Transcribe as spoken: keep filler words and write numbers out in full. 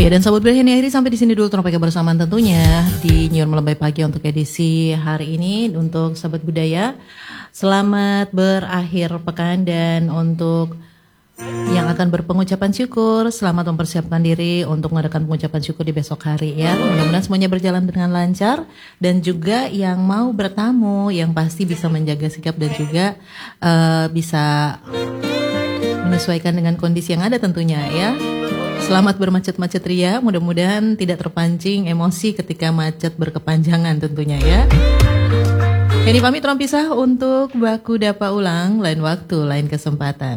Ya, dan sahabat Berani akhiri sampai di sini dulu topik kebersamaan tentunya di New York Melebay Pagi untuk edisi hari ini untuk sahabat budaya. Selamat berakhir pekan dan untuk yang akan berpengucapan syukur, selamat mempersiapkan diri untuk mengadakan pengucapan syukur di besok hari ya. Mudah-mudahan semuanya berjalan dengan lancar dan juga yang mau bertamu yang pasti bisa menjaga sikap dan juga uh, bisa menyesuaikan dengan kondisi yang ada tentunya ya. Selamat bermacet-macet ria, mudah-mudahan tidak terpancing emosi ketika macet berkepanjangan tentunya ya. Ini pamit orang pisah untuk baku dapa ulang, lain waktu, lain kesempatan.